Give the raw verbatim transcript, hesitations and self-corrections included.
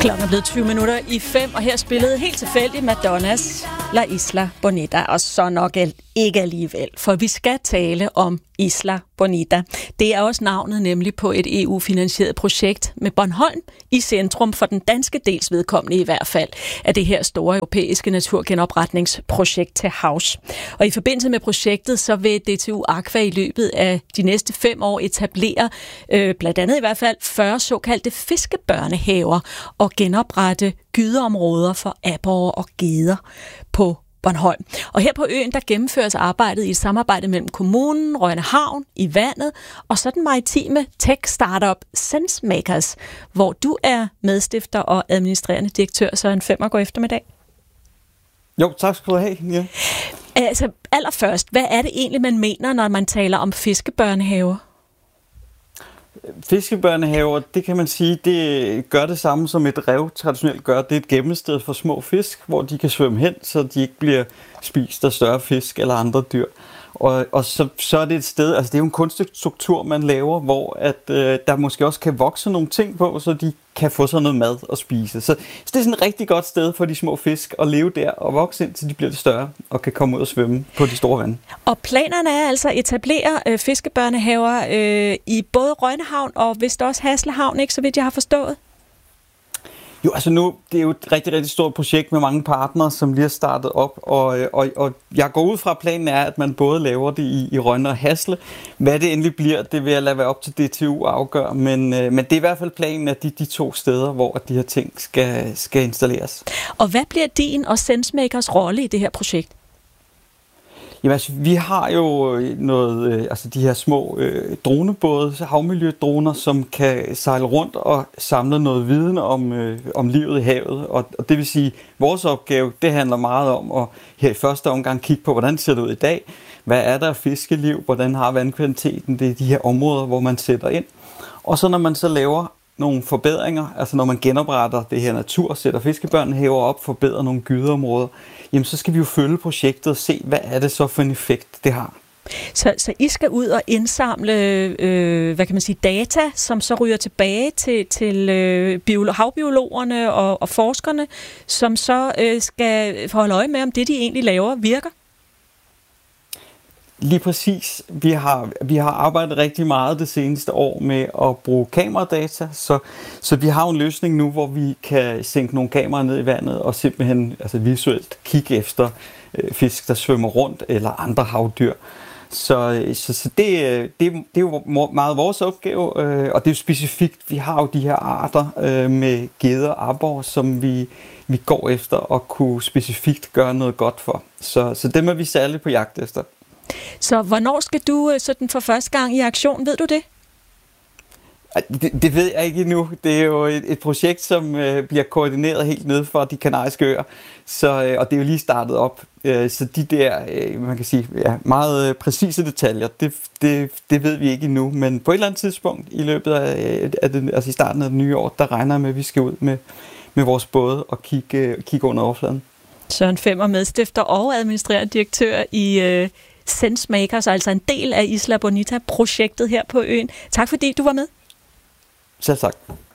Klokken er blevet tyve minutter i fem, og her spillede helt tilfældigt Madonnas La Isla Bonita, og så nok ikke alligevel, for vi skal tale om Isla Bonita. Det er også navnet nemlig på et E U-finansieret projekt med Bornholm i centrum, for den danske dels vedkommende i hvert fald, af det her store europæiske naturgenopretningsprojekt til havs. Og i forbindelse med projektet, så vil D T U Aqua i løbet af de næste fem år etablere øh, blandt andet i hvert fald fyrre såkaldte fiskebørnehaver og genoprette gydeområder for aborrer og geder på Bornholm. Og her på øen, der gennemføres arbejdet i et samarbejde mellem kommunen, Rønne Havn, i vandet, og så den maritime tech-startup SenseMakers, hvor du er medstifter og administrerende direktør. Søren Femmer, god eftermiddag. Jo, tak skal du have. Ja. Altså, allerførst, hvad er det egentlig, man mener, når man taler om fiskebørnehaver? Fiskebørnehaver, det kan man sige, det gør det samme som et rev traditionelt gør. Det er et gemmested for små fisk, hvor de kan svømme hen, så de ikke bliver spist af større fisk eller andre dyr. Og, og så, så er det et sted, altså det er jo en kunstig struktur, man laver, hvor at, øh, der måske også kan vokse nogle ting på, så de kan få sig noget mad at spise. Så, så det er sådan et rigtig godt sted for de små fisk at leve der og vokse ind, til de bliver lidt større og kan komme ud og svømme på de store vande. Og planerne er altså at etablere øh, fiskebørnehaver øh, i både Rønne Havn og vist også Hasle Havn, ikke, så vidt jeg har forstået? Jo, altså nu, det er jo et rigtig, rigtig stort projekt med mange partnere, som lige er startet op, og, og, og jeg går ud fra, at planen er, at man både laver det i, i Rønne og Hasle. Hvad det endelig bliver, det vil jeg lade være op til D T U at afgøre, men, men det er i hvert fald planen, at de, de to steder, hvor de her ting skal, skal installeres. Og hvad bliver din og SenseMakers rolle i det her projekt? Jamen altså, vi har jo noget, øh, altså de her små øh, dronebåde, havmiljødroner, som kan sejle rundt og samle noget viden om, øh, om livet i havet. Og, og det vil sige, vores opgave, det handler meget om at her i første omgang kigge på, hvordan ser det ud i dag? Hvad er der af fiskeliv? Hvordan har vandkvaliteten? Det er de her områder, hvor man sætter ind. Og så når man så laver nogle forbedringer, altså når man genopretter det her natur, sætter fiskebørnehaver op, forbedrer nogle gydeområder, jamen så skal vi jo følge projektet og se, hvad er det så for en effekt, det har. Så, så I skal ud og indsamle, øh, hvad kan man sige, data, som så ryger tilbage til, til øh, biolo- havbiologerne og, og forskerne, som så øh, skal holde øje med, om det, de egentlig laver, virker? Lige præcis. Vi har, vi har arbejdet rigtig meget det seneste år med at bruge kameradata, så, så vi har en løsning nu, hvor vi kan sænke nogle kameraer ned i vandet og simpelthen altså visuelt kigge efter øh, fisk, der svømmer rundt, eller andre havdyr. Så, så, så det, det, det er jo meget vores opgave, øh, og det er jo specifikt, vi har jo de her arter øh, med geder og aborrer, som vi, vi går efter at kunne specifikt gøre noget godt for. Så, så dem er vi særligt på jagt efter. Så hvornår skal du sådan for første gang i aktion, ved du det? Det, det ved jeg ikke endnu. Det er jo et, et projekt, som øh, bliver koordineret helt ned fra de kanariske øer, så, øh, og det er jo lige startet op. Øh, så de der, øh, man kan sige, ja, meget øh, præcise detaljer, det, det, det ved vi ikke endnu. Men på et eller andet tidspunkt i løbet af, af det, altså i starten af det nye år, der regner jeg med, at vi skal ud med, med vores både og kigge, øh, kigge under overfladen. Søren Femmer, medstifter og administrerende direktør i øh, SenseMakers, altså en del af Isla Bonita-projektet her på øen. Tak fordi du var med. Selv tak.